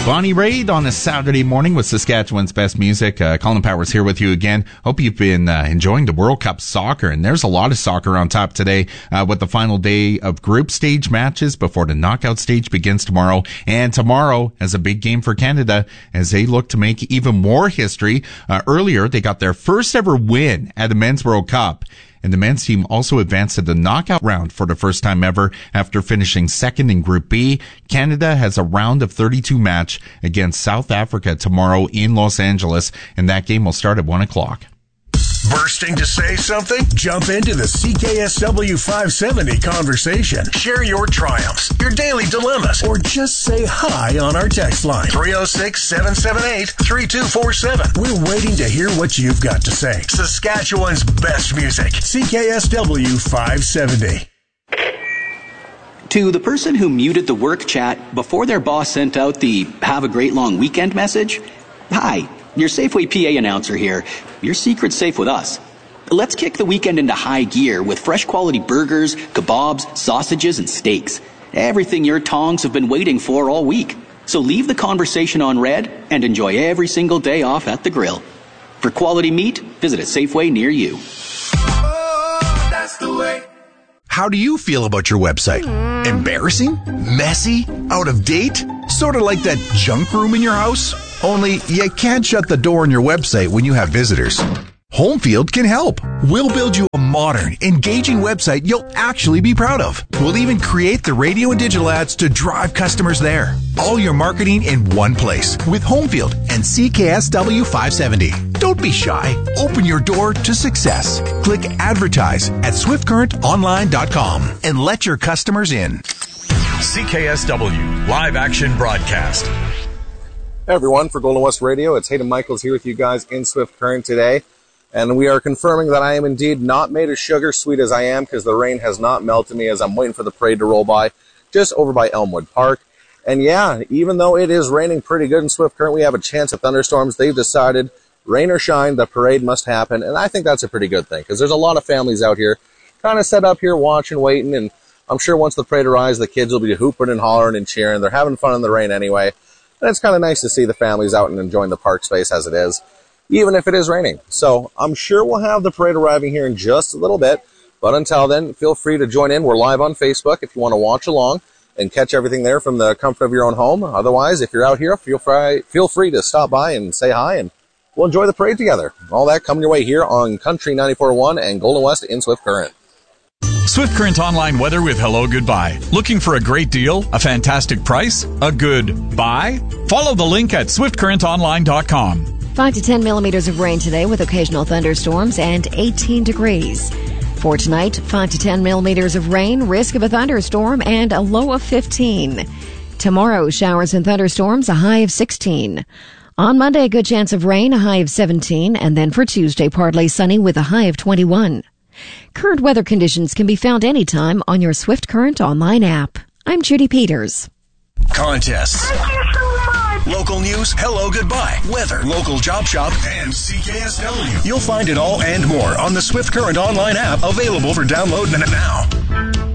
Bonnie Raitt on a Saturday morning with Saskatchewan's best music. Colin Powers here with you again. Hope you've been enjoying the World Cup soccer, and there's a lot of soccer on top today with the final day of group stage matches before the knockout stage begins tomorrow. And tomorrow is a big game for Canada as they look to make even more history. Earlier, they got their first ever win at the Men's World Cup. And the men's team also advanced to the knockout round for the first time ever after finishing second in Group B. Canada has a round of 32 match against South Africa tomorrow in Los Angeles, and that game will start at 1 o'clock. Bursting to say something? Jump into the CKSW 570 conversation. Share your triumphs, your daily dilemmas, or just say hi on our text line. 306-778-3247. We're waiting to hear what you've got to say. Saskatchewan's best music. CKSW 570. To the person who muted the work chat before their boss sent out the "Have a great long weekend" message, hi. Your Safeway PA announcer here. Your secret's safe with us. Let's kick the weekend into high gear with fresh quality burgers, kebabs, sausages, and steaks. Everything your tongs have been waiting for all week. So leave the conversation on red and enjoy every single day off at the grill. For quality meat, visit a Safeway near you. Oh, that's the way. How do you feel about your website? Embarrassing? Messy? Out of date? Sort of like that junk room in your house? Only you can't shut the door on your website when you have visitors. Homefield can help. We'll build you a modern, engaging website you'll actually be proud of. We'll even create the radio and digital ads to drive customers there. All your marketing in one place with Homefield and CKSW 570. Don't be shy. Open your door to success. Click advertise at swiftcurrentonline.com and let your customers in. CKSW Live Action Broadcast. Hey everyone, for Golden West Radio, it's Hayden Michaels here with you guys in Swift Current today. And we are confirming that I am indeed not made of sugar, sweet as I am, because the rain has not melted me as I'm waiting for the parade to roll by, just over by Elmwood Park. And yeah, even though it is raining pretty good in Swift Current, we have a chance of thunderstorms. They've decided, rain or shine, the parade must happen. And I think that's a pretty good thing, because there's a lot of families out here kind of set up here watching, waiting. And I'm sure once the parade arrives, the kids will be hooping and hollering and cheering. They're having fun in the rain anyway. And it's kind of nice to see the families out and enjoying the park space as it is, even if it is raining. So I'm sure we'll have the parade arriving here in just a little bit. But until then, feel free to join in. We're live on Facebook if you want to watch along and catch everything there from the comfort of your own home. Otherwise, if you're out here, feel free to stop by and say hi, and we'll enjoy the parade together. All that coming your way here on Country 94.1 and Golden West in Swift Current. Swift Current Online weather with Hello Goodbye. Looking for a great deal? A fantastic price? A good buy? Follow the link at swiftcurrentonline.com. 5 to 10 millimeters of rain today with occasional thunderstorms and 18 degrees. For tonight, 5 to 10 millimeters of rain, risk of a thunderstorm, and a low of 15. Tomorrow, showers and thunderstorms, a high of 16. On Monday, a good chance of rain, a high of 17. And then for Tuesday, partly sunny with a high of 21. Current weather conditions can be found anytime on your Swift Current Online app. I'm Judy Peters. Contests. Thank you so much. Local news, Hello Goodbye, weather, local job shop, and CKSW. You'll find it all and more on the Swift Current Online app, available for download now.